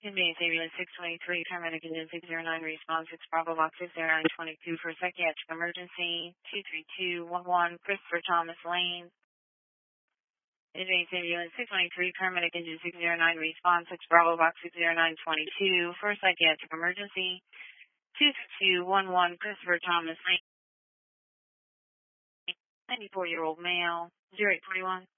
Inmate Ambulance 623, paramedic engine 609, response 6 Bravo Box 60922 for psychiatric emergency 23211, Christopher Thomas Lane. Inmate Ambulance 623, paramedic engine 609, response 6 Bravo Box 60922 for psychiatric emergency 23211, Christopher Thomas Lane. 94-year-old male, 0821.